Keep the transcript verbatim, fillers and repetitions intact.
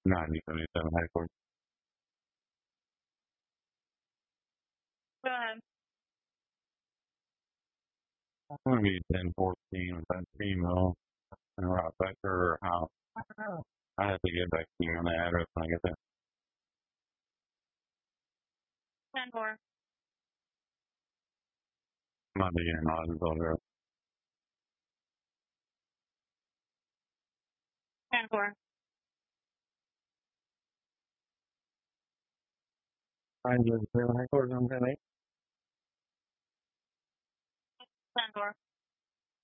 ninety seventy-seven headquarters. Go ahead. I'm going to be ten fourteen with that female in Rock Vector or house. I have to get back to you on the address when I get there. ten four. Might be getting Oz address. ten four. I just headquarters on ten eight. ten four.